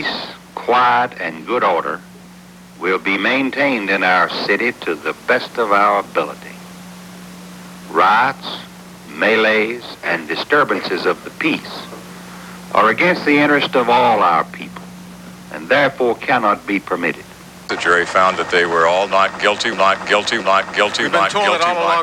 peace, quiet, and good order will be maintained in our city to the best of our ability. Riots, melees, and disturbances of the peace are against the interest of all our people, and therefore cannot be permitted. The jury found that they were all not guilty, not guilty, not guilty, not guilty, not guilty.